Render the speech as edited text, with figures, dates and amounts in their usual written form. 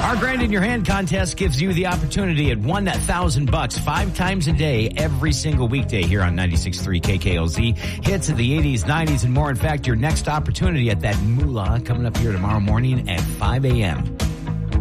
Our Grand in Your Hand contest gives you the opportunity at $1,000 5 times a day, every single weekday here on 96.3 KKLZ. Hits of the 80s, 90s, and more. In fact, your next opportunity at that moolah coming up here tomorrow morning at 5 a.m.